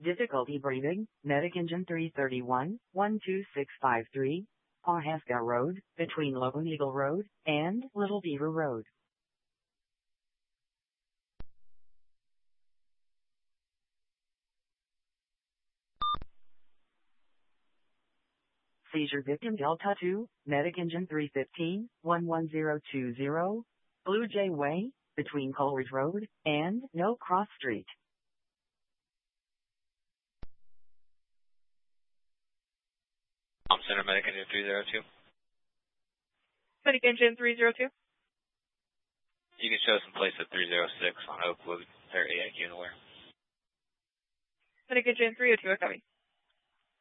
Difficulty breathing, Medic Engine 331, 12653, Pawhuska Road, between Lone Eagle Road and Little Beaver Road. Seizure victim Delta 2, Medic Engine 315, 11020, Blue Jay Way, between Coleridge Road and No Cross Street. Center Medic Engine 302. Medic Engine 302. You can show some place at 306 on Oakwood, or AIQ and where. Medic Engine 302, copy.